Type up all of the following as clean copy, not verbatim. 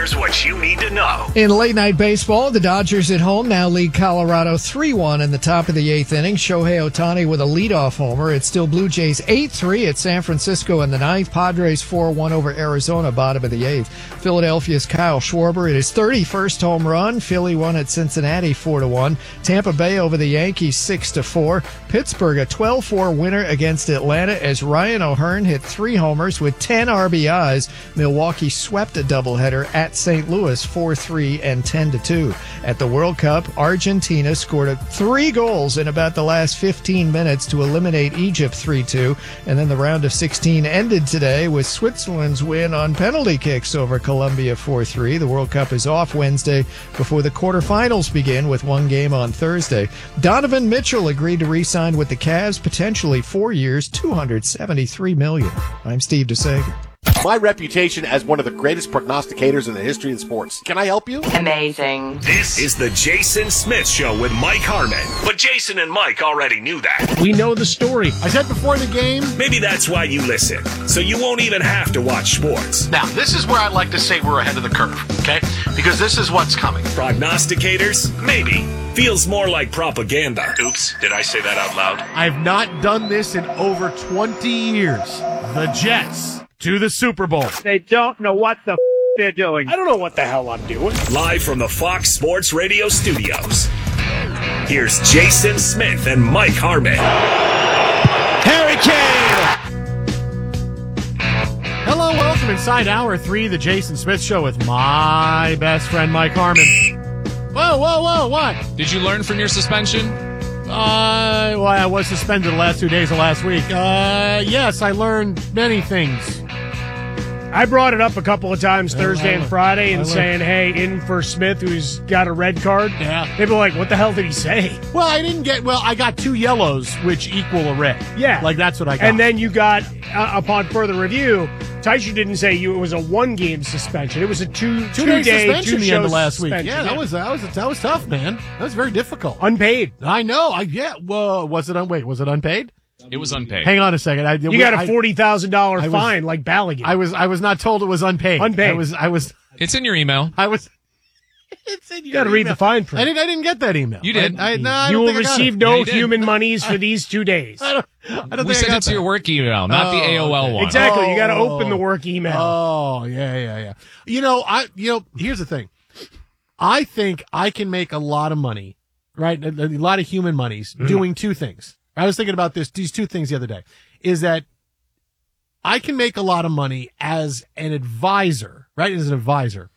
Here's what you need to know. In late night baseball, the Dodgers at home now lead Colorado 3-1 in the top of the eighth inning. Shohei Ohtani with a leadoff homer. It's still Blue Jays 8-3 at San Francisco in the ninth. Padres 4-1 over Arizona, bottom of the eighth. Philadelphia's Kyle Schwarber at his 31st home run. Philly won at Cincinnati 4-1. Tampa Bay over the Yankees 6-4. Pittsburgh a 12-4 winner against Atlanta as Ryan O'Hearn hit 3 homers with 10 RBIs. Milwaukee swept a doubleheader at St. Louis 4-3 and 10-2. At the World Cup, Argentina scored 3 goals in about the last 15 minutes to eliminate Egypt 3-2. And then the round of 16 ended today with Switzerland's win on penalty kicks over Colombia 4-3. The World Cup is off Wednesday before the quarterfinals begin with 1 game on Thursday. Donovan Mitchell agreed to re-sign with the Cavs, potentially 4 years, $273 million. I'm Steve DeSager. My reputation as one of the greatest prognosticators in the history of sports. Can I help you? Amazing. This is the Jason Smith Show with Mike Harmon. But Jason and Mike already knew that. We know the story. I said before the game. Maybe that's why you listen, so you won't even have to watch sports. Now, this is where I like to say we're ahead of the curve, okay? Because this is what's coming. Prognosticators? Maybe. Feels more like propaganda. Oops, did I say that out loud? I've not done this in over 20 years. The Jets to the Super Bowl. They don't know what the they're doing. I don't know what the hell I'm doing. Live from the Fox Sports Radio studios, here's Jason Smith and Mike Harmon. Harry Kane! Hello, welcome inside Hour 3, the Jason Smith Show with my best friend, Mike Harmon. Whoa, what? Did you learn from your suspension? Well, I was suspended the last 2 days of last week. Yes, I learned many things. I brought it up a couple of times Thursday and Friday and saying, hey, in for Smith, who's got a red card. Yeah. People are like, what the hell did he say? Well, I got 2 yellows, which equal a red. Yeah. Like, that's what I got. And then you got, upon further review, Taishi didn't say it was a 1-game suspension. It was a 2-day suspension at the end of last week. suspension. Yeah, that was tough, man. That was very difficult. Unpaid. I know. Well, was it unpaid? It was unpaid. Hang on a second. You got a $40,000 fine like Ballaghan. I was not told it was unpaid. Unpaid. I was. It's in your email. It's in your You got to read the fine print. I didn't get that email. You did. You will receive no human monies for these 2 days. I don't We think sent it to your work email, not the AOL one. Exactly. You got to open the work email. Oh, yeah. Here's the thing. I think I can make a lot of money, right? A lot of human monies doing 2 things. I was thinking about these 2 things the other day, is that I can make a lot of money as an advisor, right? As an advisor,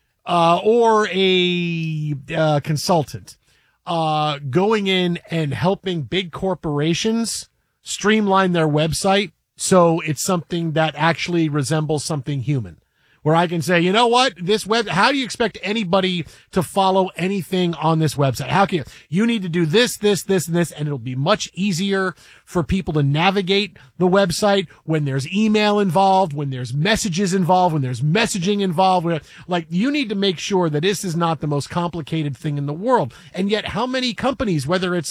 or a consultant, going in and helping big corporations streamline their website so it's something that actually resembles something human. Where I can say, you know what, how do you expect anybody to follow anything on this website? How can you need to do this, and this, and it'll be much easier for people to navigate the website when there's email involved, when there's messages involved, when there's messaging involved. Like, you need to make sure that this is not the most complicated thing in the world. And yet, how many companies, whether it's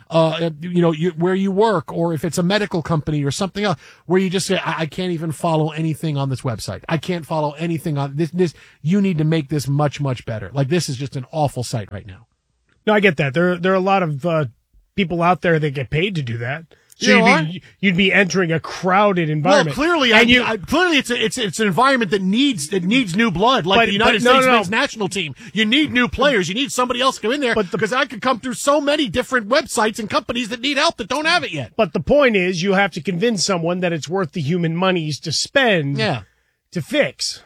where you work, or if it's a medical company or something else, where you just say, I can't even follow anything on this website. I can't follow anything on this. You need to make this much, much better. Like, this is just an awful site right now. No, I get that. There are a lot of people out there that get paid to do that. So you'd be entering a crowded environment. Well, clearly, clearly it's an environment that needs new blood, like the United States men's national team. You need new players. You need somebody else to come in there, because I could come through so many different websites and companies that need help that don't have it yet. But the point is, you have to convince someone that it's worth the human monies to spend to fix.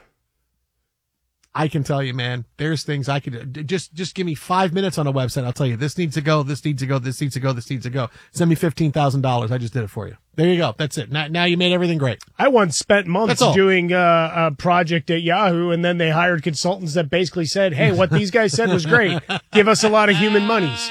I can tell you, man, there's things I could just give me 5 minutes on a website. I'll tell you, this needs to go, this needs to go, this needs to go, this needs to go. Send me $15,000. I just did it for you. There you go. That's it. Now you made everything great. I once spent months doing a project at Yahoo, and then they hired consultants that basically said, hey, what these guys said was great. Give us a lot of human monies.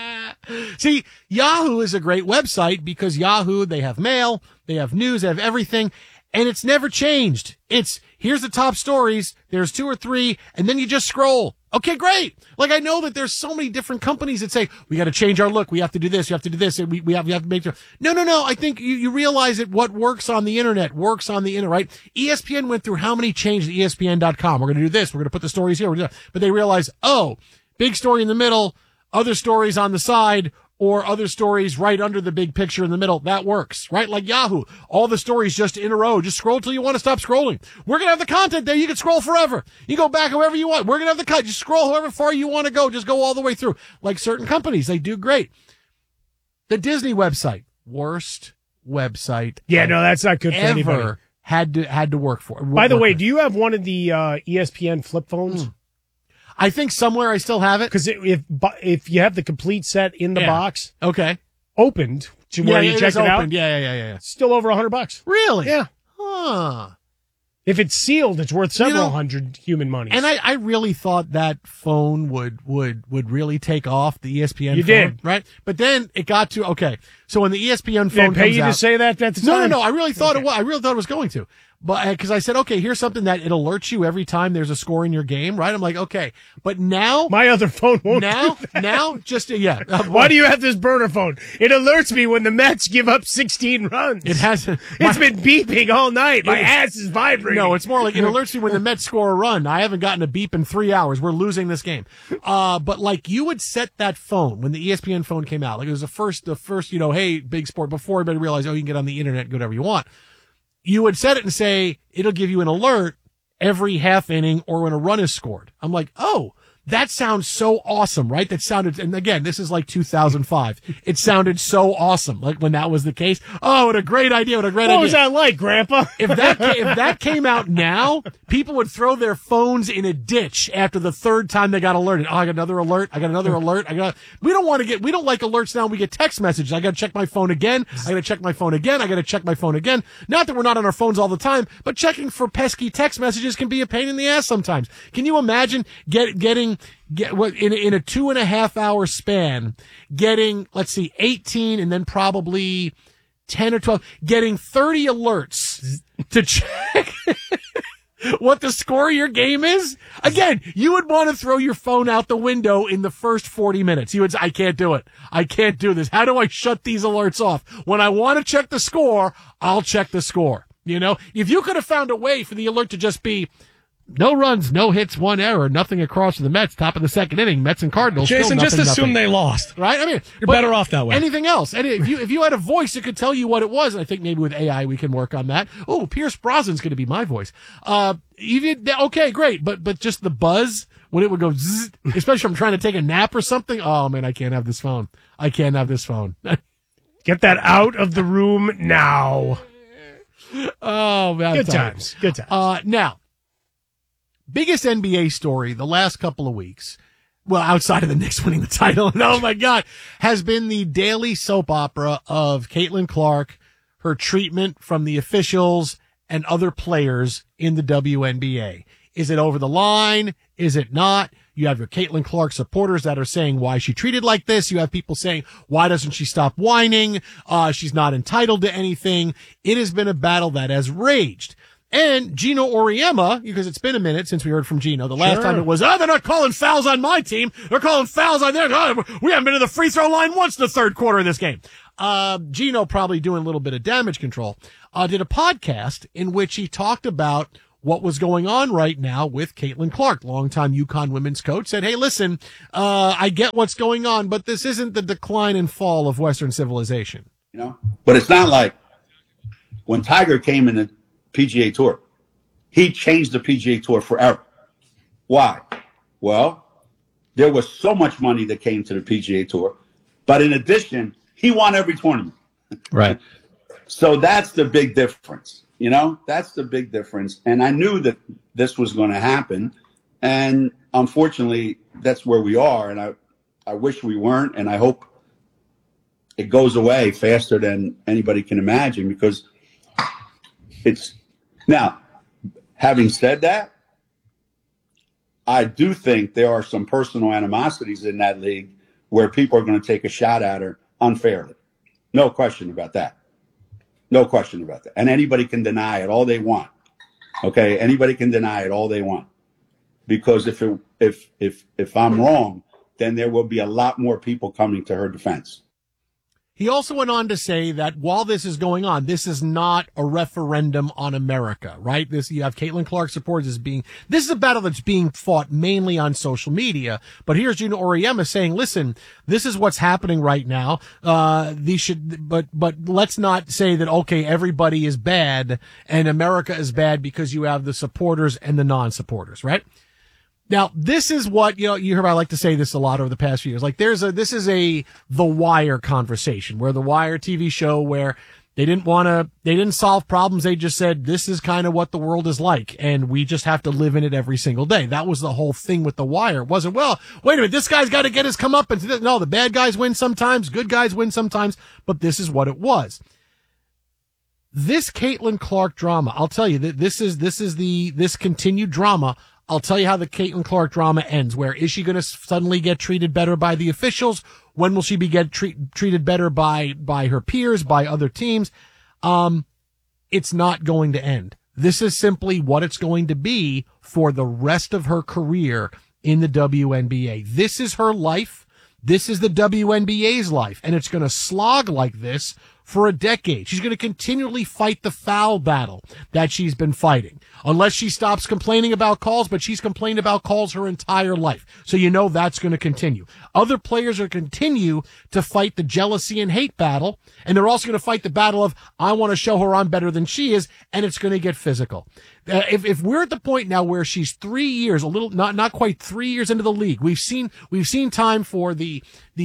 See, Yahoo is a great website because Yahoo, they have mail, they have news, they have everything. And it's never changed. It's, here's the top stories, there's 2 or 3, and then you just scroll. Okay, great. Like, I know that there's so many different companies that say, we got to change our look, we have to do this, you have to do this, and we have to make sure. No. I think you realize that what works on the internet works on the internet, right? ESPN went through how many changes to ESPN.com. We're going to do this, we're going to put the stories here, but they realize, oh, big story in the middle, other stories on the side, or other stories right under the big picture in the middle. That works, right? Like Yahoo. All the stories just in a row. Just scroll till you want to stop scrolling. We're going to have the content there. You can scroll forever. You go back however you want. We're going to have the content. Just scroll however far you want to go. Just go all the way through. Like certain companies, they do great. The Disney website. Worst website. Yeah, no, that's not good for anybody. Had to work for. By the way, do you have one of the ESPN flip phones? I think somewhere I still have it. Because if you have the complete set in the box, okay, opened to where you check it out, yeah, still over $100. Really? Yeah. Huh. If it's sealed, it's worth several hundred human monies. And I really thought that phone would really take off, the ESPN phone. You did. Right? But then it got to, okay, so when the ESPN phone Did they pay comes you out, to say that at the time? No, I really thought it was. I really thought it was going to. But, because I said, okay, here's something that it alerts you every time there's a score in your game, right? I'm like, okay. But now. My other phone won't Now, do that. now, just, yeah. Why do you have this burner phone? It alerts me when the Mets give up 16 runs. It hasn't. It's been beeping all night. My ass is vibrating. No, it's more like it alerts me when the Mets score a run. I haven't gotten a beep in 3 hours. We're losing this game. But like you would set that phone when the ESPN phone came out. Like it was the first, hey, big sport, before everybody realized, you can get on the internet and go whatever you want. You would set it and say, it'll give you an alert every half inning or when a run is scored. I'm like, oh, that sounds so awesome, right? That sounded, and again, this is like 2005. It sounded so awesome, like when that was the case. Oh, what a great idea. What was that like, Grandpa? If that came out now, people would throw their phones in a ditch after the third time they got alerted. Oh, I got another alert. We don't like alerts now. We get text messages. I got to check my phone again. I got to check my phone again. I got to check my phone again. Not that we're not on our phones all the time, but checking for pesky text messages can be a pain in the ass sometimes. Can you imagine getting in a 2.5 hour span, getting, let's see, 18 and then probably 10 or 12, getting 30 alerts to check what the score of your game is? Again, you would want to throw your phone out the window in the first 40 minutes. You would say, I can't do it. I can't do this. How do I shut these alerts off? When I want to check the score, I'll check the score. You know, if you could have found a way for the alert to just be no runs, no hits, 1 error, nothing across to the Mets, top of the second inning, Mets and Cardinals. Jason, just assume they lost. Right? I mean, you're better off that way. Anything else? And if you had a voice, it could tell you what it was. And I think maybe with AI we can work on that. Oh, Pierce Brosnan's going to be my voice. Okay, great. But just the buzz when it would go zzz, especially if I'm trying to take a nap or something. Oh man, I can't have this phone. Get that out of the room now. Oh man. Good times. Now, biggest NBA story the last couple of weeks, well, outside of the Knicks winning the title, and oh my God, has been the daily soap opera of Caitlin Clark, her treatment from the officials and other players in the WNBA. Is it over the line? Is it not? You have your Caitlin Clark supporters that are saying why is she treated like this. You have people saying, why doesn't she stop whining? She's not entitled to anything. It has been a battle that has raged. And Gino Auriemma, because it's been a minute since we heard from Gino. The last time it was, they're not calling fouls on my team. They're calling fouls on theirs. We haven't been to the free throw line once in the third quarter of this game. Gino, probably doing a little bit of damage control, did a podcast in which he talked about what was going on right now with Caitlin Clark, longtime UConn women's coach, said, hey, listen, I get what's going on, but this isn't the decline and fall of Western civilization. You know, but it's not like when Tiger came in the PGA Tour, he changed the PGA Tour forever. Why? Well, there was so much money that came to the PGA Tour, but in addition, he won every tournament. Right. So that's the big difference. You know, that's the big difference. And I knew that this was going to happen. And unfortunately, that's where we are. And I wish we weren't. And I hope it goes away faster than anybody can imagine, because it's now, having said that, I do think there are some personal animosities in that league where people are going to take a shot at her unfairly. No question about that. No question about that. And anybody can deny it all they want. Okay, anybody can deny it all they want. Because if I'm wrong, then there will be a lot more people coming to her defense. He also went on to say that while this is going on, this is not a referendum on America, right? You have Caitlin Clark supporters this is a battle that's being fought mainly on social media. But here's Gina Auriemma saying, listen, this is what's happening right now. But let's not say that, okay, everybody is bad and America is bad because you have the supporters and the non-supporters, right? Now, this is what, you hear, I like to say this a lot over the past few years. Like this is a The Wire conversation, where The Wire TV show where they didn't solve problems. They just said, this is kind of what the world is like, and we just have to live in it every single day. That was the whole thing with The Wire. It wasn't, well, wait a minute, this guy's got to get his comeuppance. No, the bad guys win sometimes, good guys win sometimes, but this is what it was. This Caitlin Clark drama, I'll tell you that this continued drama. I'll tell you how the Caitlin Clark drama ends. Where is she going to suddenly get treated better by the officials? When will she be treated better by her peers, by other teams? It's not going to end. This is simply what it's going to be for the rest of her career in the WNBA. This is her life. This is the WNBA's life, and it's going to slog like this for a decade. She's going to continually fight the foul battle that she's been fighting, unless she stops complaining about calls, but she's complained about calls her entire life. So that's going to continue. Other players are continue to fight the jealousy and hate battle, and they're also going to fight the battle of, I want to show her I'm better than she is, and it's going to get physical. If we're at the point now where she's 3 years, not quite 3 years into the league, we've seen time for the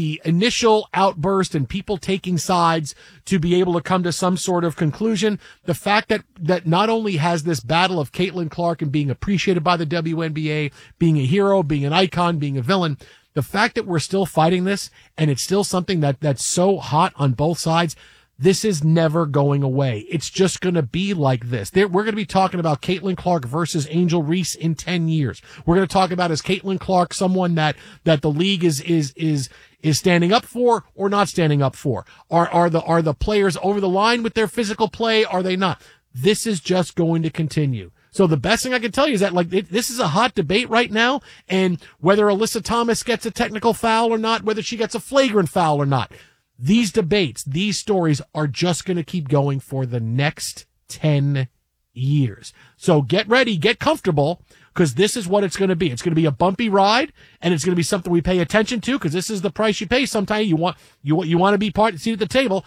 initial outburst and people taking sides to be able to come to some sort of conclusion. The fact that not only has this battle of Caitlin Clark and being appreciated by the WNBA, being a hero, being an icon, being a villain, the fact that we're still fighting this and it's still something that's so hot on both sides, this is never going away. It's just going to be like this. We're going to be talking about Caitlin Clark versus Angel Reese in 10 years. We're going to talk about, is Caitlin Clark someone that the league is standing up for or not standing up for? Are the players over the line with their physical play? Are they not? This is just going to continue. So the best thing I can tell you is that this is a hot debate right now, and whether Alyssa Thomas gets a technical foul or not, whether she gets a flagrant foul or not, these debates, these stories are just going to keep going for the next 10 years. So get ready, get comfortable, because this is what it's going to be. It's going to be a bumpy ride, and it's going to be something we pay attention to, because this is the price you pay. Sometimes you want to be seat at the table.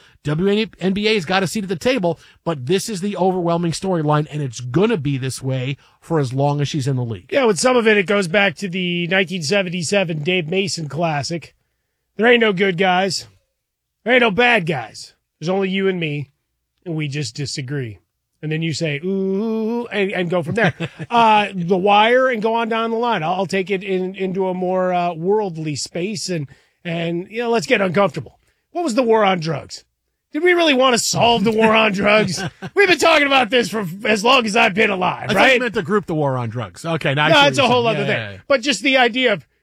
WNBA's got a seat at the table, but this is the overwhelming storyline, and it's going to be this way for as long as she's in the league. Yeah, with some of it goes back to the 1977 Dave Mason Classic. There ain't no good guys. There ain't no bad guys. There's only you and me, and we just disagree. And then you say, ooh, and go from there. The Wire, and go on down the line. I'll take it into a more worldly space, and let's get uncomfortable. What was the war on drugs? Did we really want to solve the war on drugs? We've been talking about this for as long as I've been alive, right? I thought you meant to group the war on drugs. Okay, now no, it's a whole other thing. Yeah. But just the idea of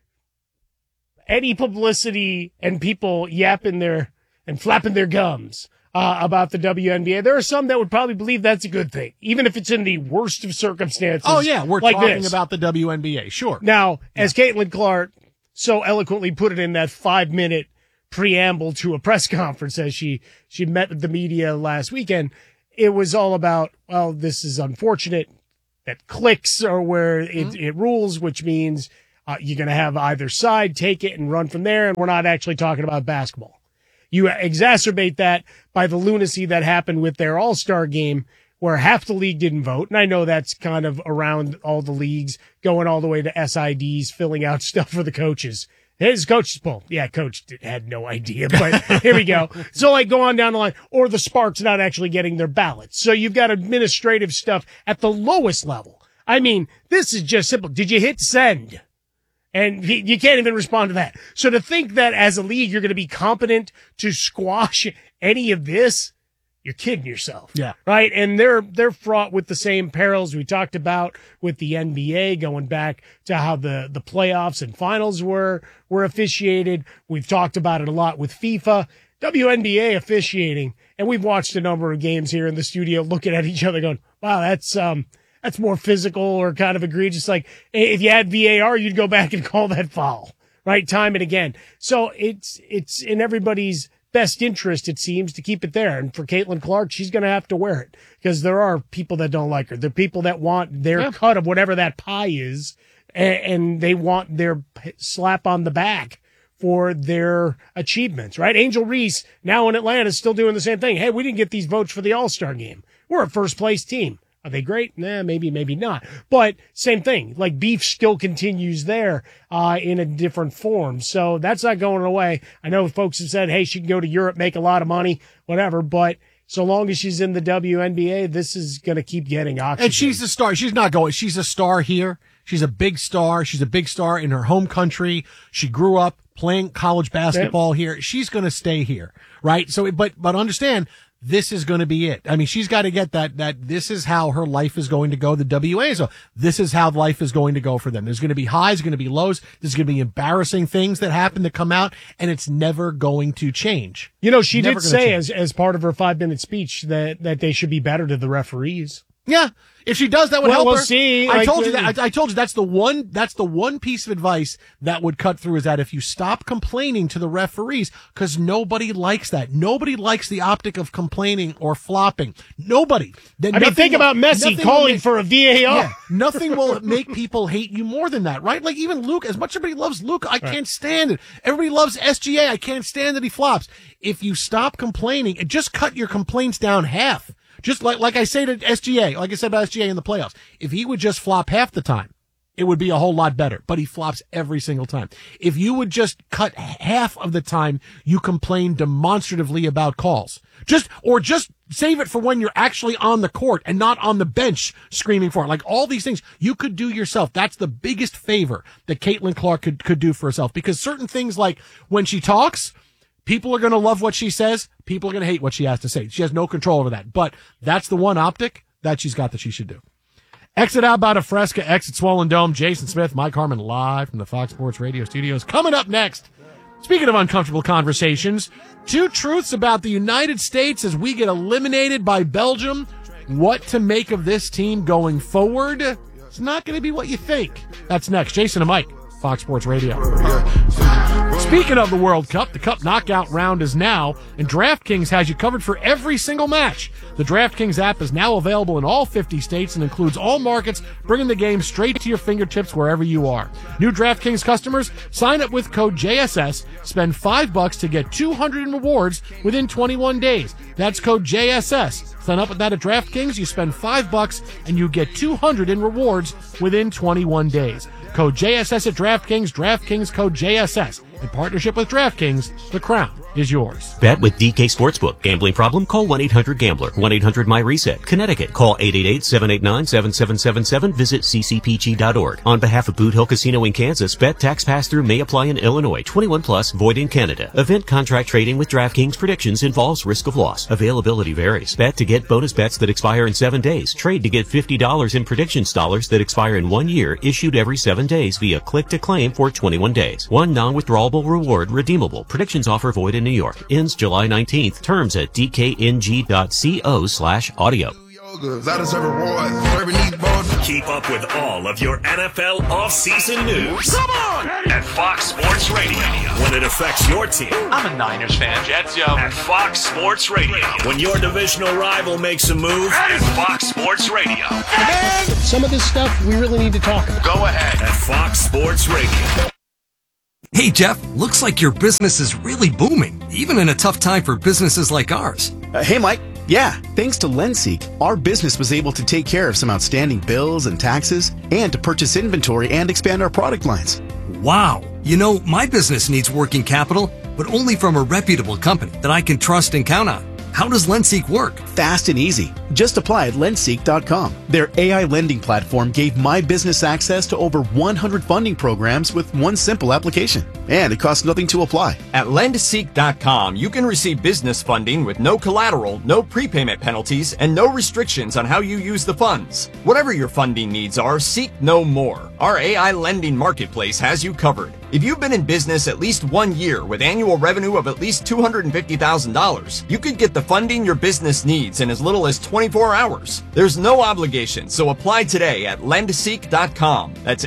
any publicity and people yapping and flapping their gums about the WNBA. There are some that would probably believe that's a good thing, even if it's in the worst of circumstances. Oh, yeah, we're talking about the WNBA, sure. Now, as Caitlin Clark so eloquently put it in that 5-minute preamble to a press conference as she met with the media last weekend, it was all about, well, this is unfortunate that clicks are where it rules, which means you're going to have either side take it and run from there, and we're not actually talking about basketball. You exacerbate that by the lunacy that happened with their All-Star game, where half the league didn't vote. And I know that's kind of around all the leagues, going all the way to SIDs, filling out stuff for the coaches. His coach's poll. Yeah, coach had no idea, but here we go. So go on down the line. Or the Sparks not actually getting their ballots. So you've got administrative stuff at the lowest level. I mean, this is just simple. Did you hit send? And you can't even respond to that. So to think that as a league, you're going to be competent to squash any of this, you're kidding yourself. Yeah. Right. And they're fraught with the same perils we talked about with the NBA, going back to how the playoffs and finals were officiated. We've talked about it a lot with FIFA. WNBA officiating, and we've watched a number of games here in the studio looking at each other going, wow, that's more physical or kind of egregious. Like, if you had VAR, you'd go back and call that foul, right? Time and again. So it's in everybody's best interest, it seems, to keep it there. And for Caitlin Clark, she's going to have to wear it because there are people that don't like her. There are people that want their cut of whatever that pie is, and they want their slap on the back for their achievements, right? Angel Reese, now in Atlanta, is still doing the same thing. Hey, we didn't get these votes for the All-Star game. We're a first-place team. Are they great? Nah, maybe not. But same thing. Like, beef still continues there in a different form. So that's not going away. I know folks have said, hey, she can go to Europe, make a lot of money, whatever. But so long as she's in the WNBA, this is going to keep getting oxygen. And she's a star. She's not going. She's a star here. She's a big star. She's a big star in her home country. She grew up playing college basketball here. She's going to stay here, right? So, but understand, this is going to be it. I mean, she's got to get that this is how her life is going to go. The WA, so this is how life is going to go for them. There's going to be highs, going to be lows. There's going to be embarrassing things that happen to come out, and it's never going to change. You know, she did say as part of her 5-minute speech that they should be better to the referees. Yeah. If she does, that would help we'll her. See. I told you that. I told you that's the one piece of advice that would cut through, is that if you stop complaining to the referees, because nobody likes that. Nobody likes the optic of complaining or flopping. Nobody. Think about Messi calling for a VAR. Yeah, nothing will make people hate you more than that, right? Like even Luke, as much as everybody loves Luke, I can't stand it. Everybody loves SGA. I can't stand that he flops. If you stop complaining and just cut your complaints down half. Just like I say to SGA, like I said about SGA in the playoffs, if he would just flop half the time, it would be a whole lot better. But he flops every single time. If you would just cut half of the time you complain demonstratively about calls, just save it for when you're actually on the court and not on the bench screaming for it. Like all these things you could do yourself. That's the biggest favor that Caitlin Clark could do for herself, because certain things, like when she talks, people are going to love what she says. People are going to hate what she has to say. She has no control over that. But that's the one optic that she's got that she should do. Exit Outbound of Fresca, exit Swollen Dome. Jason Smith, Mike Harmon, live from the Fox Sports Radio studios. Coming up next, speaking of uncomfortable conversations, 2 truths about the United States as we get eliminated by Belgium. What to make of this team going forward? It's not going to be what you think. That's next. Jason and Mike, Fox Sports Radio. Speaking of the World Cup, the Cup knockout round is now, and DraftKings has you covered for every single match. The DraftKings app is now available in all 50 states and includes all markets, bringing the game straight to your fingertips wherever you are. New DraftKings customers, sign up with code JSS, spend $5 to get $200 in rewards within 21 days. That's code JSS. Sign up with that at DraftKings, you spend $5 and you get $200 in rewards within 21 days. Code JSS at DraftKings, DraftKings code JSS. In partnership with DraftKings, the crown is yours. Bet with DK Sportsbook. Gambling problem? Call 1-800-GAMBLER. 1-800-MY-RESET. Connecticut. Call 888-789-7777. Visit ccpg.org. On behalf of Boot Hill Casino in Kansas, bet tax pass-through may apply in Illinois. 21 plus, void in Canada. Event contract trading with DraftKings predictions involves risk of loss. Availability varies. Bet to get bonus bets that expire in 7 days. Trade to get $50 in predictions dollars that expire in 1 year, issued every 7 days via click to claim for 21 days. One non-withdrawable reward redeemable. Predictions offer void in New York. Ends July 19th. Terms at dkng.co/audio. Keep up with all of your NFL offseason news. Come on! At Fox Sports Radio. When it affects your team. I'm a Niners fan, Jets, yo. At Fox Sports Radio. When your divisional rival makes a move. At Fox Sports Radio. Some of this stuff we really need to talk about. Go ahead. At Fox Sports Radio. Hey, Jeff, looks like your business is really booming, even in a tough time for businesses like ours. Hey, Mike. Yeah, thanks to LendSeek, our business was able to take care of some outstanding bills and taxes and to purchase inventory and expand our product lines. Wow. You know, my business needs working capital, but only from a reputable company that I can trust and count on. How does LendSeek work? Fast and easy. Just apply at lendseek.com. Their AI lending platform gave my business access to over 100 funding programs with one simple application. And it costs nothing to apply. At lendseek.com, you can receive business funding with no collateral, no prepayment penalties, and no restrictions on how you use the funds. Whatever your funding needs are, seek no more. Our AI lending marketplace has you covered. If you've been in business at least 1 year with annual revenue of at least $250,000, you could get the funding your business needs in as little as 24 hours. There's no obligation, so apply today at lendseek.com. That's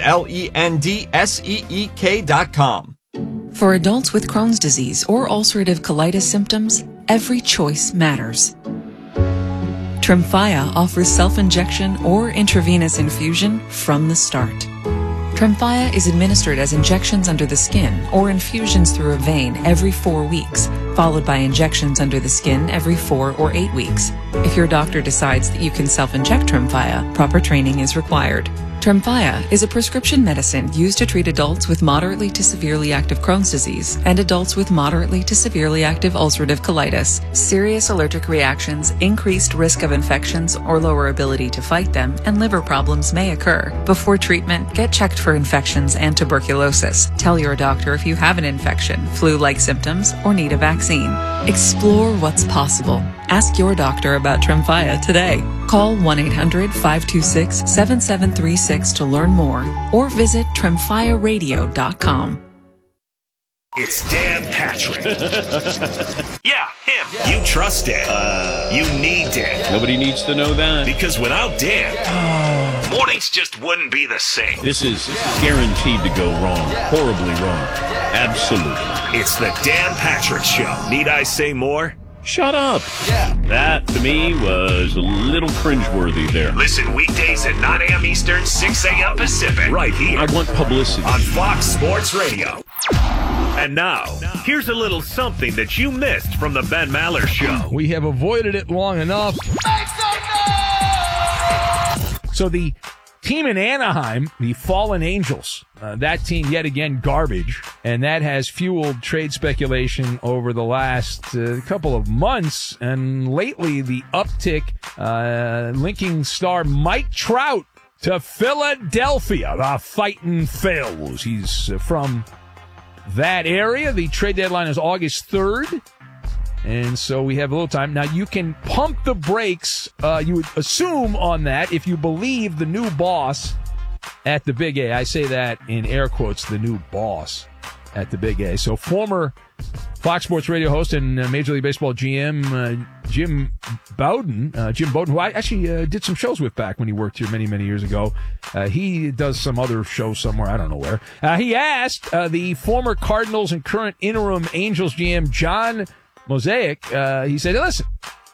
LENDSEEK.com. For adults with Crohn's disease or ulcerative colitis symptoms, every choice matters. Tremfya offers self-injection or intravenous infusion from the start. Tremfya is administered as injections under the skin or infusions through a vein every 4 weeks, followed by injections under the skin every 4 or 8 weeks. If your doctor decides that you can self-inject Tremfya, proper training is required. Tremfya is a prescription medicine used to treat adults with moderately to severely active Crohn's disease and adults with moderately to severely active ulcerative colitis. Serious allergic reactions, increased risk of infections or lower ability to fight them, and liver problems may occur. Before treatment, get checked for infections and tuberculosis. Tell your doctor if you have an infection, flu-like symptoms, or need a vaccine. Explore what's possible. Ask your doctor about Tremfya today. Call 1-800-526-7736 to learn more or visit tremfyaradio.com. It's Dan Patrick. Yeah, him. You trust Dan. You need Dan. Nobody needs to know that. Because without Dan, mornings just wouldn't be the same. This is guaranteed to go wrong. Horribly wrong. Absolutely. It's the Dan Patrick Show. Need I say more? Shut up. Yeah. That, to me, was a little cringeworthy there. Listen weekdays at 9 a.m. Eastern, 6 a.m. Pacific. Right here. I want publicity. On Fox Sports Radio. And now, here's a little something that you missed from the Ben Maller Show. We have avoided it long enough. So the team in Anaheim, the Fallen Angels, that team yet again garbage, and that has fueled trade speculation over the last couple of months, and lately the uptick linking star Mike Trout to Philadelphia, the Fightin' Phils. He's from that area. The trade deadline is August 3rd. And so we have a little time. Now, you can pump the brakes, you would assume, on that if you believe the new boss at the Big A. I say that in air quotes, the new boss at the Big A. So former Fox Sports Radio host and Major League Baseball GM Jim Bowden, who I actually did some shows with back when he worked here many, many years ago. He does some other show somewhere, I don't know where. He asked the former Cardinals and current interim Angels GM John Mosaic, he said, listen,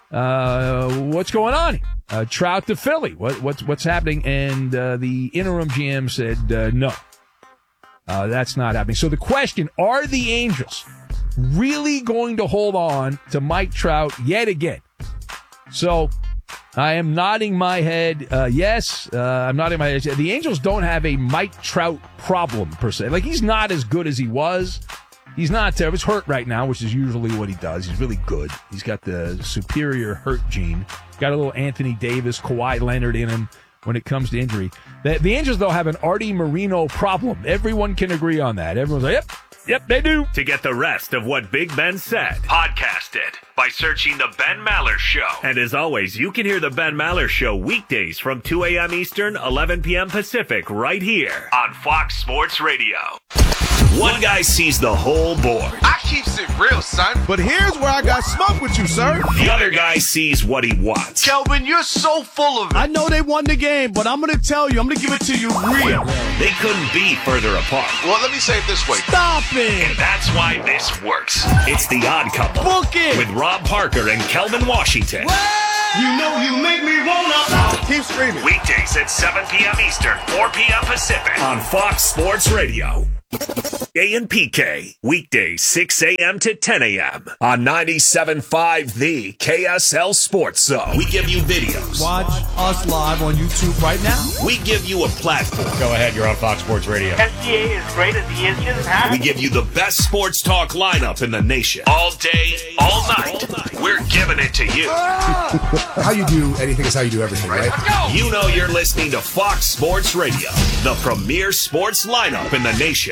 what's going on here? Trout to Philly. What's happening? And the interim GM said, no, that's not happening. So the question, are the Angels really going to hold on to Mike Trout yet again? So I am nodding my head. Yes, I'm nodding my head. The Angels don't have a Mike Trout problem per se. Like, he's not as good as he was. He's not terrible. He's hurt right now, which is usually what he does. He's really good. He's got the superior hurt gene. Got a little Anthony Davis, Kawhi Leonard in him when it comes to injury. The Angels, though, have an Artie Moreno problem. Everyone can agree on that. Everyone's like, yep, they do. To get the rest of what Big Ben said, podcast it by searching The Ben Maller Show. And as always, you can hear The Ben Maller Show weekdays from 2 a.m. Eastern, 11 p.m. Pacific, right here on Fox Sports Radio. One guy sees the whole board. I keeps it real, son. But here's where I got smoke with you, sir. The other guy sees what he wants. Kelvin, you're so full of it. I know they won the game, but I'm going to tell you, I'm going to give it to you real. They couldn't be further apart. Well, let me say it this way. Stop it! And that's why this works. It's The Odd Couple. Book it! With Rob Parker and Kelvin Washington. You know you make me wanna. Keep screaming. Weekdays at 7 p.m. Eastern, 4 p.m. Pacific on Fox Sports Radio. A and PK, weekdays 6 a.m. to 10 a.m. on 97.5 The KSL Sports Zone. We give you videos. Watch us live on YouTube right now. We give you a platform. Go ahead, you're on Fox Sports Radio. SGA is great as he is just happy. We give you the best sports talk lineup in the nation. All day, all night. We're giving it to you. How you do anything is how you do everything, right? You know you're listening to Fox Sports Radio, the premier sports lineup in the nation.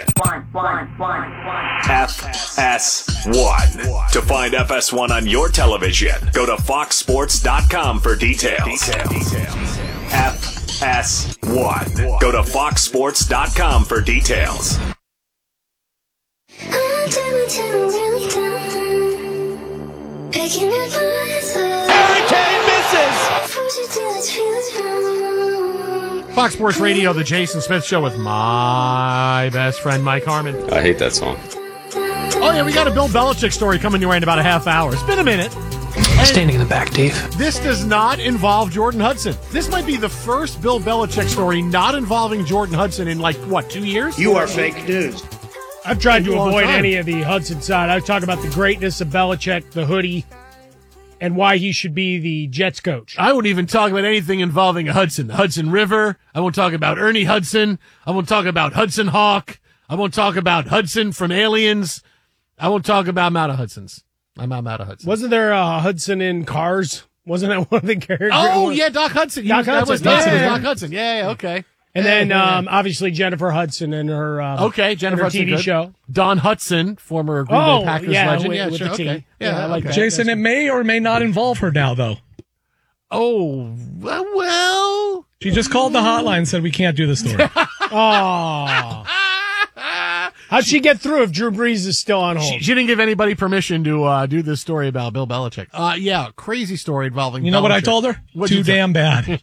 FS1. To find FS1 on your television, go to foxsports.com for details. FS1. Go to foxsports.com for details. Hurricane misses. Fox Sports Radio, the Jason Smith Show with my best friend, Mike Harmon. I hate that song. Oh, yeah, we got a Bill Belichick story coming your way in about a half hour. It's been a minute. Standing in the back, Dave. This does not involve Jordan Hudson. This might be the first Bill Belichick story not involving Jordan Hudson in, 2 years? You are fake news. I've tried to avoid any of the Hudson side. I talk about the greatness of Belichick, the hoodie, and why he should be the Jets coach. I won't even talk about anything involving Hudson. The Hudson River. I won't talk about Ernie Hudson. I won't talk about Hudson Hawk. I won't talk about Hudson from Aliens. I won't talk about I'm out of Hudsons. I'm out of Hudson. Wasn't there a Hudson in Cars? Wasn't that one of the characters? Oh, yeah, Doc Hudson. Doc That was Hudson. Doc Hudson. Yeah, okay. And then, obviously, Jennifer Hudson and her Jennifer and her Hudson, TV show. Don Hudson, former Green Bay Packers legend. Yeah, with sure. the team. Okay. Yeah, I like that. Jason, it may or may not involve her now, though. Oh, well. She just called the hotline and said we can't do the story. Oh. How'd she get through if Drew Brees is still on hold? She didn't give anybody permission to do this story about Bill Belichick. Yeah, crazy story involving You know Belichick. what I told her? Too damn bad.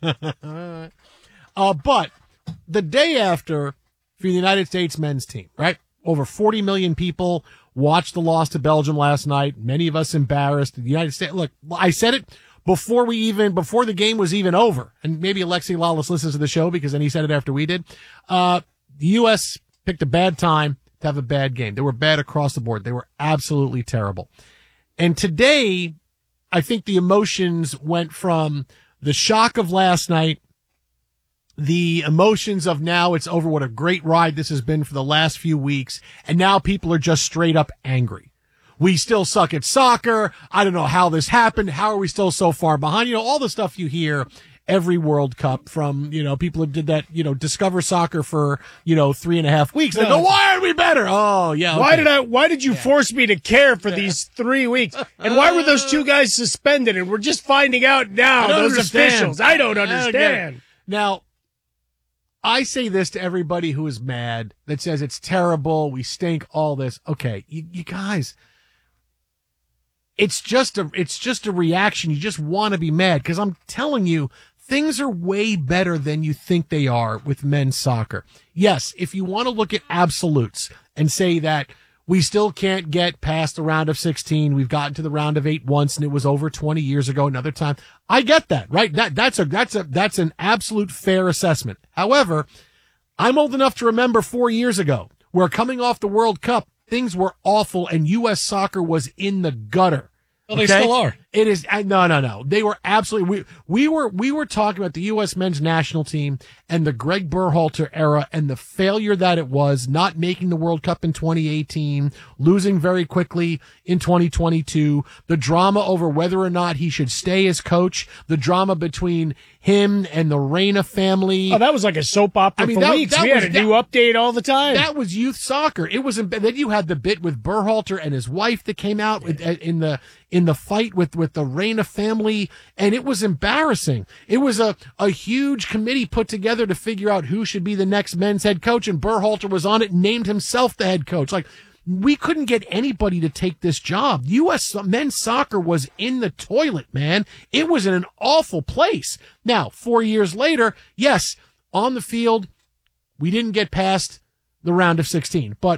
But the day after, for the United States men's team, right? Over 40 million people watched the loss to Belgium last night. Many of us embarrassed. The United States, look, I said it before the game was even over. And maybe Alexi Lawless listens to the show because then he said it after we did. The U.S. picked a bad time to have a bad game. They were bad across the board. They were absolutely terrible. And today, I think the emotions went from the shock of last night, the emotions of now it's over, what a great ride this has been for the last few weeks, and now people are just straight up angry. We still suck at soccer. I don't know how this happened. How are we still so far behind? All the stuff you hear every World Cup from, people who did that, discover soccer for, 3.5 weeks. They go, why aren't we better? Oh, yeah. Okay. Why did you force me to care for these 3 weeks? And why were those two guys suspended? And we're just finding out now, those officials. I don't understand. Now, I say this to everybody who is mad that says it's terrible, we stink, all this. Okay, you guys, it's just a reaction. You just want to be mad because I'm telling you, things are way better than you think they are with men's soccer. Yes, if you want to look at absolutes and say that we still can't get past the round of 16, we've gotten to the round of 8 once and it was over 20 years ago another time. I get that, right? That's an absolute fair assessment. However, I'm old enough to remember 4 years ago where coming off the World Cup, things were awful and U.S. soccer was in the gutter. Well, they still are. It is no. They were absolutely. We were talking about the U.S. men's national team and the Greg Berhalter era and the failure that it was, not making the World Cup in 2018, losing very quickly in 2022, the drama over whether or not he should stay as coach, the drama between him and the Reyna family. Oh, that was like a soap opera for weeks. We had a new update all the time. That was youth soccer. It was. Then you had the bit with Berhalter and his wife that came out in the fight with the Reyna family, and it was embarrassing. It was a huge committee put together to figure out who should be the next men's head coach, and Berhalter was on it and named himself the head coach. Like, we couldn't get anybody to take this job. U.S. men's soccer was in the toilet, man. It was in an awful place. Now, 4 years later, yes, on the field, we didn't get past the round of 16, but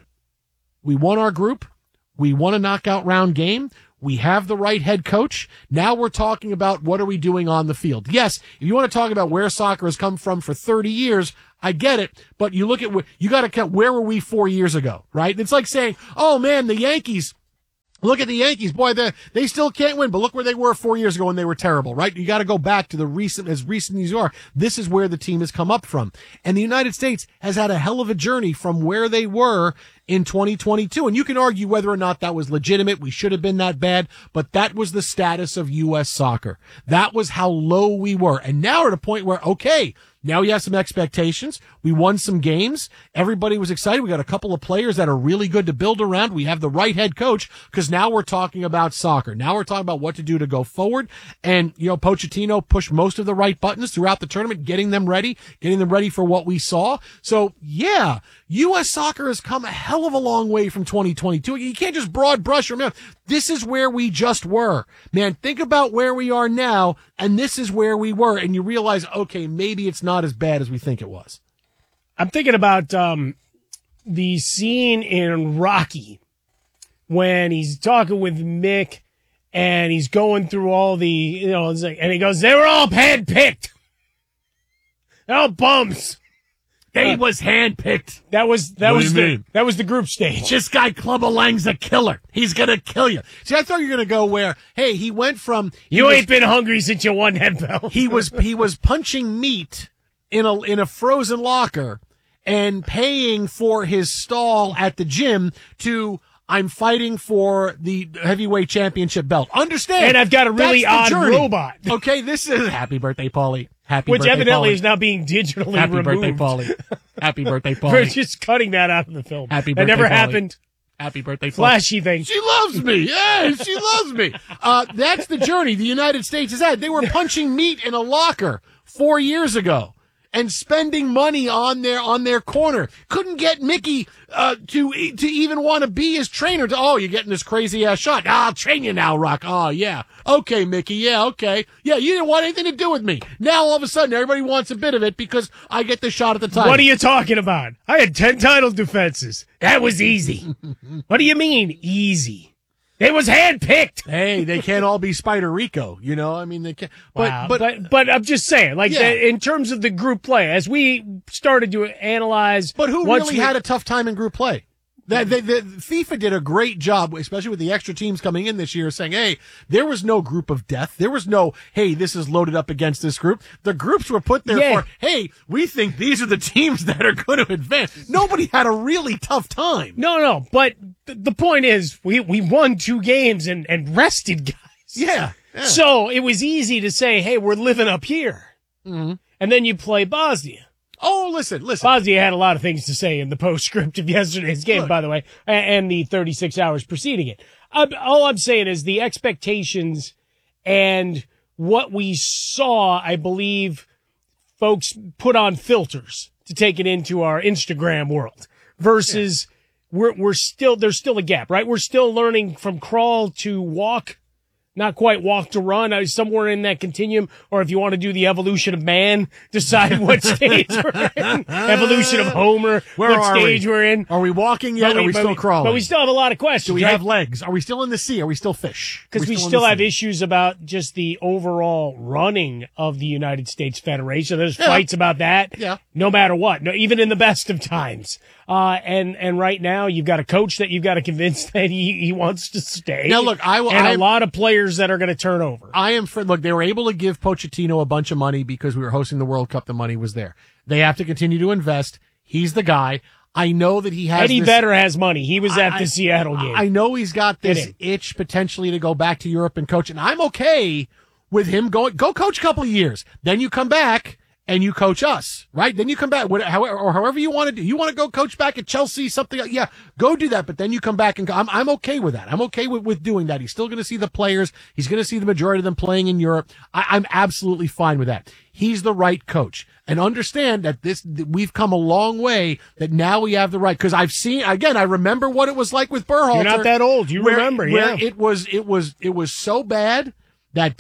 we won our group. We won a knockout round game. We have the right head coach. Now we're talking about what are we doing on the field. Yes, if you want to talk about where soccer has come from for 30 years, I get it. But you look at you got to count, where were we 4 years ago, right? It's like saying, oh man, the Yankees, look at the Yankees. Boy, they still can't win, but look where they were 4 years ago when they were terrible, right? You got to go back to as recent as you are. This is where the team has come up from. And the United States has had a hell of a journey from where they were in 2022. And you can argue whether or not that was legitimate. We should have been that bad, but that was the status of U.S. soccer. That was how low we were. And now we're at a point where, okay, now we have some expectations. We won some games. Everybody was excited. We got a couple of players that are really good to build around. We have the right head coach because now we're talking about soccer. Now we're talking about what to do to go forward. And, Pochettino pushed most of the right buttons throughout the tournament, getting them ready for what we saw. So yeah, U.S. soccer has come a hell of a long way from 2022. You can't just broad brush your mouth. This is where we just were. Man, think about where we are now, and this is where we were, and you realize, okay, maybe it's not as bad as we think it was. I'm thinking about the scene in Rocky when he's talking with Mick and he's going through all the, and he goes, they were all handpicked. They're all bums. They was handpicked. That was the group stage. This guy Clubber Lang's a killer. He's gonna kill you. See, I thought you were gonna go where, hey, he went from you ain't been hungry since you won that belt. he was punching meat in a frozen locker and paying for his stall at the gym to I'm fighting for the heavyweight championship belt. Understand? And I've got a really odd robot. Okay, this is happy birthday, Paulie. Which evidently is now being digitally Happy removed. birthday, Paulie. Happy birthday, Paulie. We're just cutting that out of the film. Happy that birthday, never Paulie. happened. Happy birthday, Paulie. Flashy thing. She loves me. Yeah, she loves me. That's the journey the United States has had. They were punching meat in a locker 4 years ago and spending money on their corner. Couldn't get Mickey to even want to be his trainer. You're getting this crazy ass shot. I'll train you now, Rock. Oh yeah, okay, Mickey. Yeah, okay. Yeah, you didn't want anything to do with me. Now all of a sudden everybody wants a bit of it because I get the shot at the time. What are you talking about? I had 10 title defenses. That was easy. What do you mean easy? It was handpicked. Hey, they can't all be Spider Rico, I mean, they can't. But I'm just saying, in terms of the group play, as we started to analyze. But who really had a tough time in group play? The FIFA did a great job, especially with the extra teams coming in this year, saying, hey, there was no group of death. There was no, hey, this is loaded up against this group. The groups were put there for, hey, we think these are the teams that are going to advance. Nobody had a really tough time. No, but the point is, we won 2 games and rested guys. Yeah. So it was easy to say, hey, we're living up here. Mm-hmm. And then you play Bosnia. Oh, listen. Bosnia had a lot of things to say in the postscript of yesterday's game, by the way, and the 36 hours preceding it. All I'm saying is the expectations and what we saw, I believe, folks put on filters to take it into our Instagram world versus there's still a gap, right? We're still learning from crawl to walk. Not quite walk to run, somewhere in that continuum. Or if you want to do the evolution of man, decide what stage we're in. Evolution of Homer, what stage we're in. Are we walking yet? Or are we still crawling? But we still have a lot of questions. Do we have legs? Are we still in the sea? Are we still fish? Because we still have issues about just the overall running of the United States Federation. There's fights about that. Yeah. No matter what. No, even in the best of times. And right now you've got a coach that you've got to convince that he wants to stay. Now look, a lot of players that are going to turn over. Look, they were able to give Pochettino a bunch of money because we were hosting the World Cup. The money was there. They have to continue to invest. He's the guy. I know that he has Eddie Vedder has money. He was at the Seattle game. I know he's got this itch potentially to go back to Europe and coach, and I'm okay with him go coach a couple of years. Then you come back and you coach us, right? Then you come back, however you want to do. You want to go coach back at Chelsea, something, yeah, go do that. But then you come back and I'm okay with that. I'm okay with doing that. He's still going to see the players. He's going to see the majority of them playing in Europe. I'm absolutely fine with that. He's the right coach. And understand that we've come a long way, that now we have the right, because I've seen, again, I remember what it was like with Berhalter. You're not that old. You remember, where it was so bad that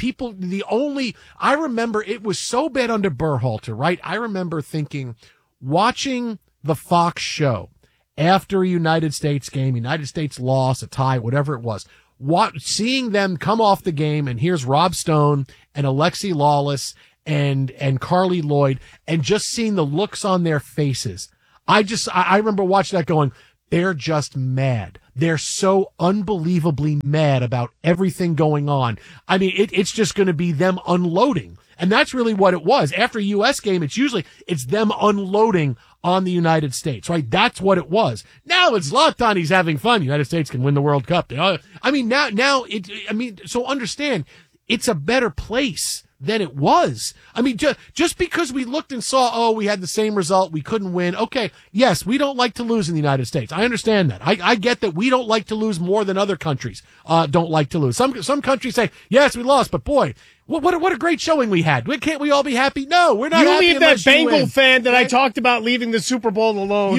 I remember it was so bad under Berhalter, right? I remember watching the Fox show after a United States game, United States loss, a tie, whatever it was, seeing them come off the game, and here's Rob Stone and Alexi Lawless and Carly Lloyd, and just seeing the looks on their faces. I remember watching that going, they're just mad. They're so unbelievably mad about everything going on. I mean, it's just going to be them unloading. And that's really what it was. After a U.S. game, it's them unloading on the United States, right? That's what it was. Now it's Zlatan. He's having fun. The United States can win the World Cup. I mean, so understand, it's a better place than it was. I mean, just because we looked and saw, we had the same result, we couldn't win. Okay, yes, we don't like to lose in the United States. I understand that. I get that we don't like to lose more than other countries don't like to lose. Some countries say, yes, we lost, but boy, what a great showing we had. Can't we all be happy? No, we're not happy. You leave that Bengal win. fan that I talked about leaving the Super Bowl alone.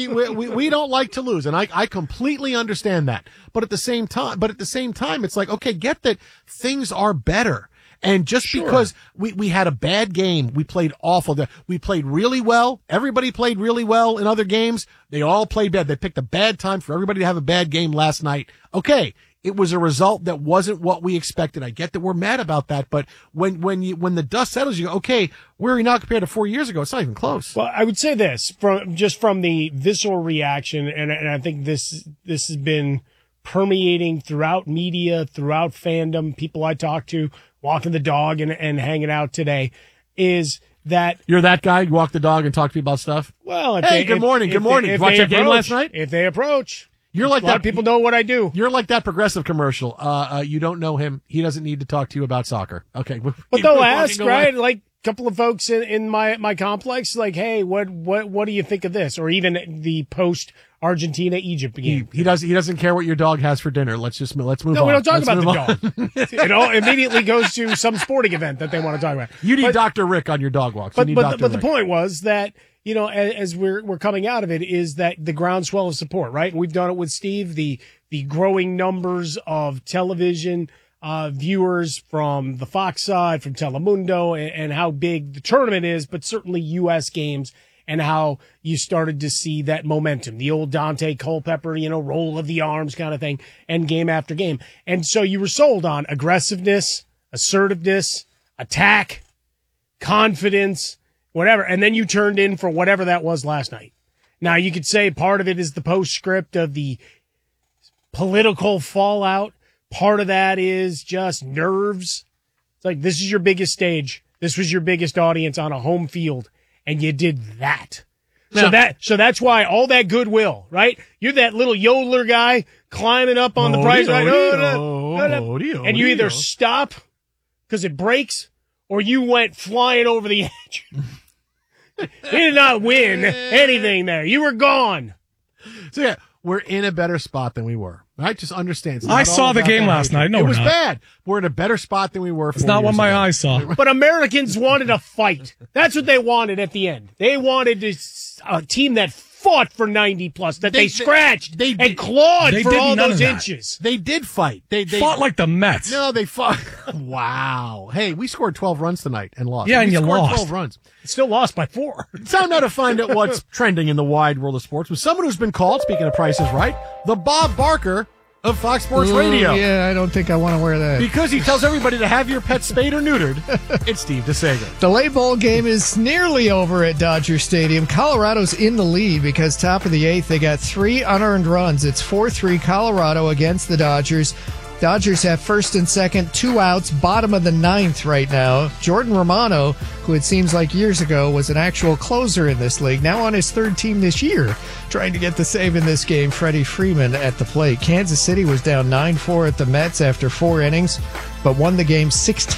We don't like to lose, and I completely understand that. But at the same time, it's like, okay, get that things are better. And just because we had a bad game, we played awful. We played really well. Everybody played really well in other games. They all played bad. They picked a bad time for everybody to have a bad game last night. Okay. It was a result that wasn't what we expected. I get that we're mad about that, but when the dust settles, you go, okay, where are we now compared to 4 years ago? It's not even close. Well, I would say this from the visceral reaction, and I think this has been permeating throughout media, throughout fandom, people I talk to, walking the dog and hanging out today, is that you're that guy. You walk the dog and talk to people about stuff. Well, good morning. Good morning. Watch that game last night. If they approach. You're like a lot of people know what I do. You're like that Progressive commercial. You don't know him. He doesn't need to talk to you about soccer. Okay. But they'll ask, right? Like a couple of folks in my complex, like, hey, what do you think of this? Or even the post Argentina-Egypt game. He doesn't care what your dog has for dinner. Let's move on. No, we don't talk about the dog. It all immediately goes to some sporting event that they want to talk about. You need Dr. Rick on your dog walks. But the point was that, as we're coming out of it, is that the groundswell of support, right? And we've done it with Steve, the growing numbers of television viewers from the Fox side, from Telemundo, and how big the tournament is, but certainly U.S. games, and how you started to see that momentum, the old Dante Culpepper, roll of the arms kind of thing, and game after game. And so you were sold on aggressiveness, assertiveness, attack, confidence, whatever. And then you turned in for whatever that was last night. Now, you could say part of it is the postscript of the political fallout. Part of that is just nerves. It's like, this is your biggest stage. This was your biggest audience on a home field, and you did that. Now, so that's why all that goodwill, right? You're that little yodeler guy climbing up on the prize, right? And you either stop because it breaks, or you went flying over the edge. You did not win anything there. You were gone. So yeah, we're in a better spot than we were. Right? Just understand. I saw the game last night. No, it was bad. We're in a better spot than we were. It's not what my eyes saw. But Americans wanted a fight. That's what they wanted at the end. They wanted a team that fought for 90 plus, that they scratched and clawed for all those inches. They did fight. They fought like the Mets. No, they fought. Wow. Hey, we scored 12 runs tonight and lost. Yeah, and you lost. 12 runs. Still lost by 4. It's time now to find out what's trending in the wide world of sports with someone who's been called, speaking of Price is Right, the Bob Barker of Fox Sports Radio. Yeah, I don't think I want to wear that. Because he tells everybody to have your pet spayed or neutered. It's Steve DeSager. The late bowl game is nearly over at Dodger Stadium. Colorado's in the lead because top of the 8th, they got 3 unearned runs. It's 4-3 Colorado against the Dodgers. Dodgers have first and second, 2 outs, bottom of the 9th right now. Jordan Romano, who it seems like years ago was an actual closer in this league, now on his 3rd team this year, trying to get the save in this game. Freddie Freeman at the plate. Kansas City was down 9-4 at the Mets after 4 innings, but won the game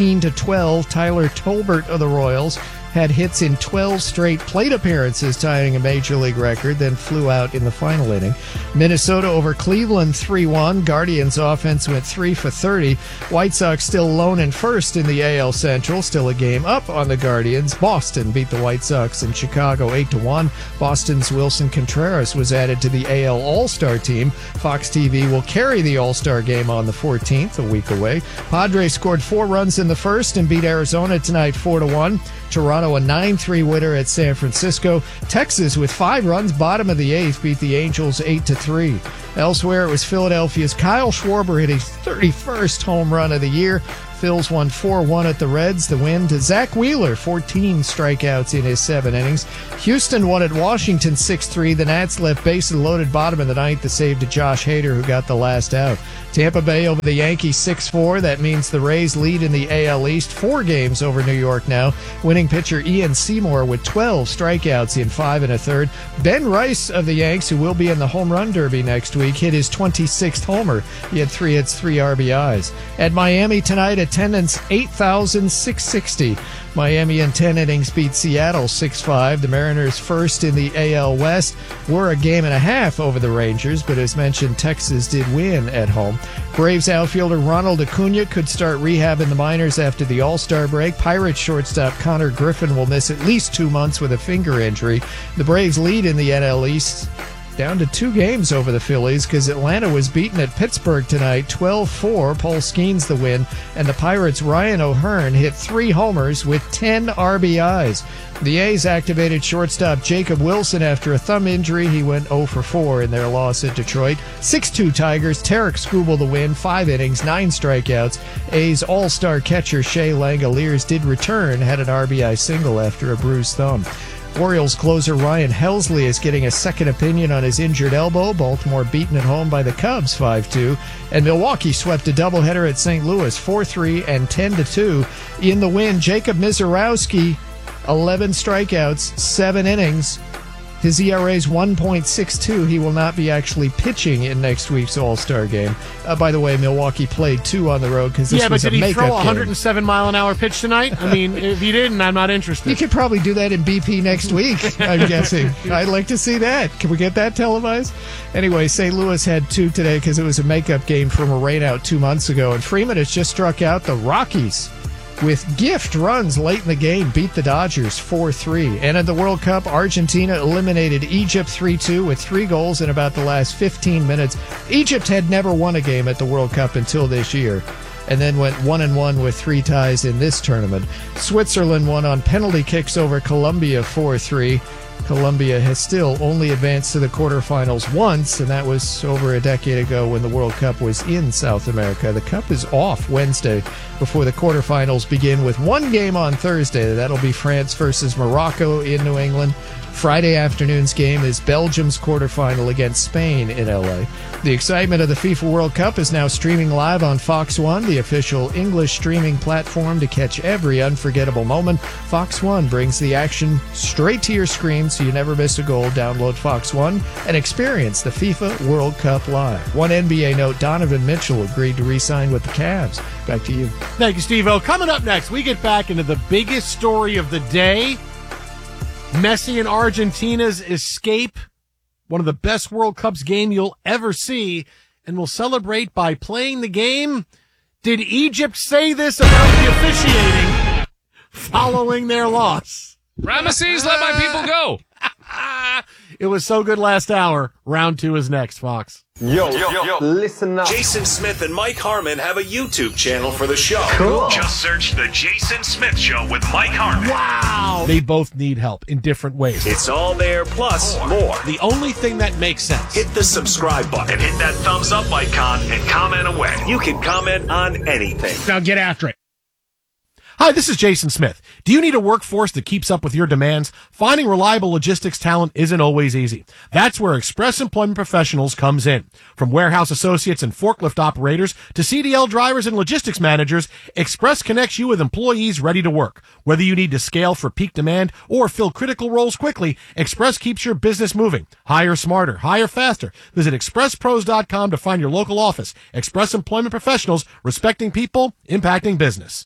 16-12. Tyler Tolbert of the Royals had hits in 12 straight plate appearances, tying a major league record, then flew out in the final inning. Minnesota over Cleveland 3-1. Guardians offense went 3 for 30. White Sox still lone in first in the AL Central, still a game up on the Guardians. Boston beat the White Sox in Chicago 8-1. Boston's Wilson Contreras was added to the AL All-Star team. Fox TV will carry the All-Star game on the 14th, a week away. Padres scored 4 runs in the first and beat Arizona tonight 4-1. Toronto a 9-3 winner at San Francisco. Texas with 5 runs, bottom of the 8th, beat the Angels 8-3. Elsewhere, it was Philadelphia's Kyle Schwarber hit his 31st home run of the year. Phils won 4-1 at the Reds. The win to Zach Wheeler, 14 strikeouts in his 7 innings. Houston won at Washington 6-3. The Nats left bases loaded bottom of the 9th. The save to Josh Hader, who got the last out. Tampa Bay over the Yankees 6-4. That means the Rays lead in the AL East, 4 games over New York now. Winning pitcher Ian Seymour with 12 strikeouts in 5 1/3. Ben Rice of the Yanks, who will be in the home run derby next week, week, hit his 26th homer. He had 3 hits, 3 RBIs. At Miami tonight, attendance 8,660. Miami in 10 innings beat Seattle 6-5. The Mariners first in the AL West were a game and a half over the Rangers, but as mentioned, Texas did win at home. Braves outfielder Ronald Acuna could start rehab in the minors after the All-Star break. Pirates shortstop Connor Griffin will miss at least 2 months with a finger injury. The Braves lead in the NL East down to 2 games over the Phillies because Atlanta was beaten at Pittsburgh tonight 12-4. Paul Skeens the win, and the Pirates' Ryan O'Hearn hit 3 homers with 10 RBIs. The A's activated shortstop Jacob Wilson after a thumb injury. He went 0-for-4 in their loss at Detroit. 6-2 Tigers. Tarek Skubal the win, 5 innings, 9 strikeouts. A's all-star catcher Shea Langoliers did return, had an RBI single after a bruised thumb. Orioles closer Ryan Helsley is getting a second opinion on his injured elbow. Baltimore beaten at home by the Cubs 5-2. And Milwaukee swept a doubleheader at St. Louis 4-3 and 10-2. In the win, Jacob Misiorowski, 11 strikeouts, 7 innings. His ERA is 1.62. He will not be actually pitching in next week's All-Star game. By the way, Milwaukee played 2 on the road because this was a makeup game. Yeah, but did he throw a 107-mile-an-hour pitch tonight? I mean, if he didn't, I'm not interested. You could probably do that in BP next week, I'm guessing. I'd like to see that. Can we get that televised? Anyway, St. Louis had 2 today because it was a makeup game from a rainout 2 months ago. And Freeman has just struck out the Rockies with gift runs late in the game, beat the Dodgers 4-3. And in the World Cup, Argentina eliminated Egypt 3-2 with 3 goals in about the last 15 minutes. Egypt had never won a game at the World Cup until this year, and then went 1-1 with 3 ties in this tournament. Switzerland won on penalty kicks over Colombia 4-3. Colombia has still only advanced to the quarterfinals once, and that was over a decade ago when the World Cup was in South America. The Cup is off Wednesday before the quarterfinals begin with 1 game on Thursday. That'll be France versus Morocco in New England. Friday afternoon's game is Belgium's quarterfinal against Spain in LA. The excitement of the FIFA World Cup is now streaming live on Fox One, the official English streaming platform to catch every unforgettable moment. Fox One brings the action straight to your screen so you never miss a goal. Download Fox One and experience the FIFA World Cup live. One NBA note, Donovan Mitchell agreed to re-sign with the Cavs. Back to you. Thank you, Steve-O. Coming up next, we get back into the biggest story of the day. Messi and Argentina's escape, one of the best World Cups game you'll ever see, and we'll celebrate by playing the game. Did Egypt say this about the officiating following their loss? Ramesses, let my people go. It was so good last hour. Round 2 is next, Fox. Yo, listen up. Jason Smith and Mike Harmon have a YouTube channel for the show. Cool. Just search The Jason Smith Show with Mike Harmon. Wow. They both need help in different ways. It's all there, plus more. The only thing that makes sense. Hit the subscribe button, hit that thumbs up icon, and comment away. You can comment on anything. Now get after it. Hi, this is Jason Smith. Do you need a workforce that keeps up with your demands? Finding reliable logistics talent isn't always easy. That's where Express Employment Professionals comes in. From warehouse associates and forklift operators to CDL drivers and logistics managers, Express connects you with employees ready to work. Whether you need to scale for peak demand or fill critical roles quickly, Express keeps your business moving. Hire smarter, hire faster. Visit expresspros.com to find your local office. Express Employment Professionals, respecting people, impacting business.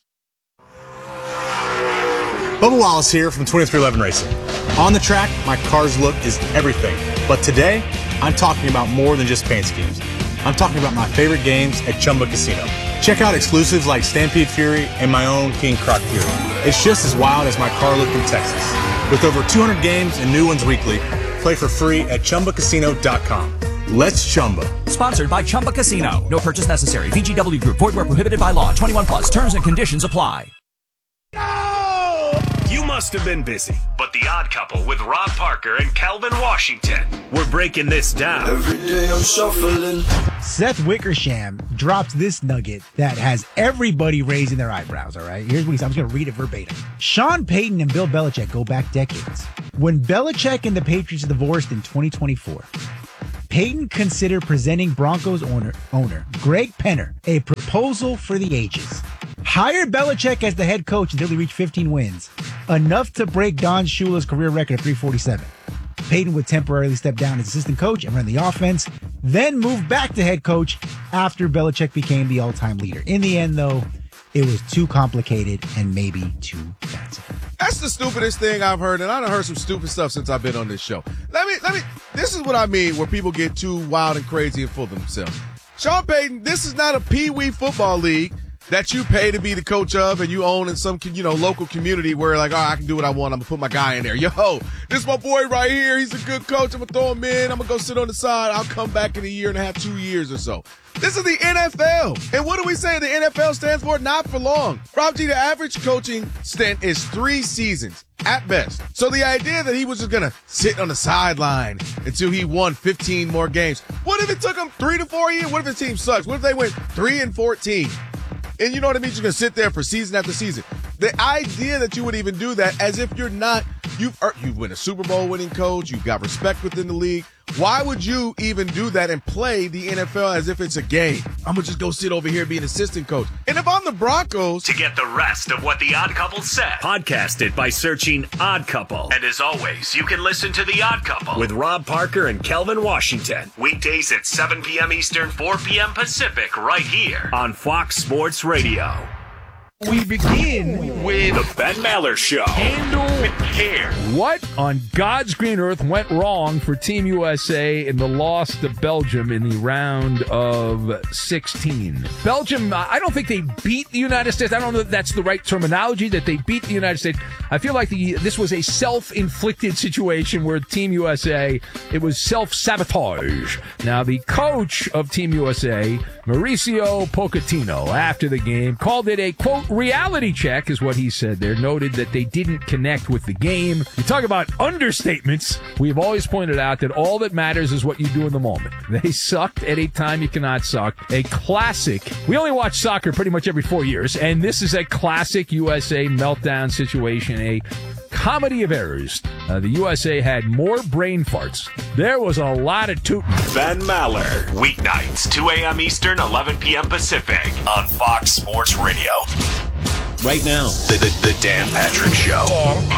Bubba Wallace here from 2311 Racing. On the track, my car's look is everything. But today, I'm talking about more than just paint schemes. I'm talking about my favorite games at Chumba Casino. Check out exclusives like Stampede Fury and my own King Croc Fury. It's just as wild as my car look in Texas. With over 200 games and new ones weekly, play for free at ChumbaCasino.com. Let's Chumba. Sponsored by Chumba Casino. No purchase necessary. VGW Group. Void where prohibited by law. 21 plus. Terms and conditions apply. You must have been busy, but The Odd Couple with Rob Parker and Calvin Washington, we're breaking this down. Every day I'm shuffling. Seth Wickersham drops this nugget that has everybody raising their eyebrows, all right? Here's what he said. I'm just going to read it verbatim. Sean Payton and Bill Belichick go back decades. When Belichick and the Patriots divorced in 2024, Payton considered presenting Broncos owner Greg Penner a proposal for the ages. Hired Belichick as the head coach until he reached 15 wins, enough to break Don Shula's career record of 347. Payton would temporarily step down as assistant coach and run the offense. then moved back to head coach after Belichick became the all-time leader. In the end, though, it was too complicated and maybe too fanciful. That's the stupidest thing I've heard, and I done heard some stupid stuff since I've been on this show. This is what I mean where people get too wild and crazy and full of themselves. Sean Payton, this is not a pee-wee football league that you pay to be the coach of and you own in some, local community where like, I can do what I want. I'm going to put my guy in there. Yo, this is my boy right here. He's a good coach. I'm going to throw him in. I'm going to go sit on the side. I'll come back in a year and a half, 2 years or so. This is the NFL. And what do we say the NFL stands for? Not for long. Rob G, the average coaching stint is 3 seasons at best. So the idea that he was just going to sit on the sideline until he won 15 more games. What if it took him 3 to 4 years? What if the team sucks? What if they went 3-14? And you know what I mean? You're going to sit there for season after season. The idea that you would even do that as if you're not, you've been a Super Bowl winning coach, you've got respect within the league. Why would you even do that and play the NFL as if it's a game? I'm going to just go sit over here and be an assistant coach. And if I'm the Broncos... To get the rest of what The Odd Couple said, podcast it by searching Odd Couple. And as always, you can listen to The Odd Couple with Rob Parker and Kelvin Washington. Weekdays at 7 p.m. Eastern, 4 p.m. Pacific, right here on Fox Sports Radio. We begin with the Ben Maller Show. Handle with care. What on God's green earth went wrong for Team USA in the loss to Belgium in the round of 16? Belgium, I don't think they beat the United States. I don't know if that's the right terminology, that they beat the United States. I feel like this was a self-inflicted situation where Team USA, it was self-sabotage. Now, the coach of Team USA, Mauricio Pochettino, after the game, called it a, quote, reality check, is what he said there, noted that they didn't connect with the game. You talk about understatements. We've always pointed out that all that matters is what you do in the moment. They sucked at a time you cannot suck. A classic. We only watch soccer pretty much every 4 years, and this is a classic USA meltdown situation, a comedy of errors. The USA had more brain farts. There was a lot of tooting. Ben Maller, weeknights, 2 a.m. Eastern, 11 p.m. Pacific on Fox Sports Radio. Right now, the Dan Patrick Show. Dan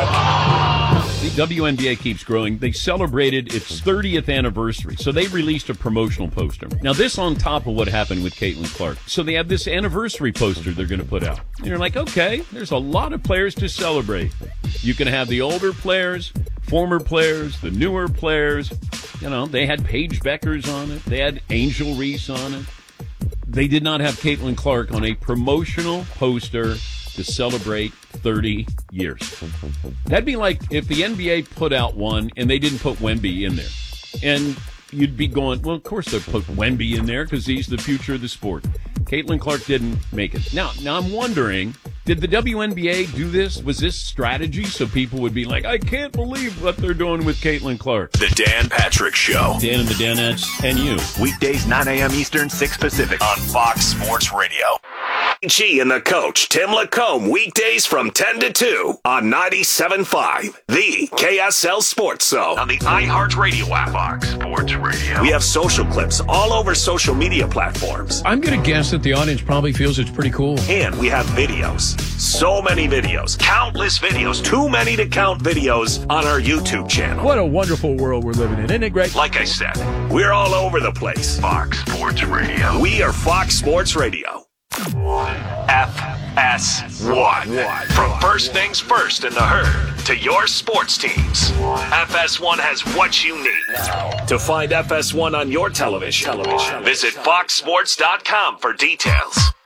Patrick. The WNBA keeps growing. They celebrated its 30th anniversary, so they released a promotional poster. Now, this on top of what happened with Caitlin Clark. So they have this anniversary poster they're going to put out. And you're like, okay, there's a lot of players to celebrate. You can have the older players, former players, the newer players. You know, they had Paige Beckers on it. They had Angel Reese on it. They did not have Caitlin Clark on a promotional poster to celebrate 30 years. That'd be like if the NBA put out one and they didn't put Wemby in there. And you'd be going, well, of course they put Wemby in there because he's the future of the sport. Caitlin Clark didn't make it. Now I'm wondering, did the WNBA do this? Was this strategy so people would be like, I can't believe what they're doing with Caitlin Clark? The Dan Patrick Show. Dan and the Danettes and you. Weekdays 9 a.m. Eastern, 6 Pacific on Fox Sports Radio. G and the coach, Tim Lacombe, weekdays from 10 to 2 on 97.5, the KSL Sports Zone on the iHeartRadio app. Fox Sports Radio. We have social clips all over social media platforms. I'm going to guess that the audience probably feels it's pretty cool. And we have videos. So many videos. Countless videos. Too many to count videos on our YouTube channel. What a wonderful world we're living in. Isn't it great? Like I said, we're all over the place. Fox Sports Radio. We are Fox Sports Radio. FS1. From first things first in the herd to your sports teams, FS1 has what you need. To find FS1 on your television, visit foxsports.com for details.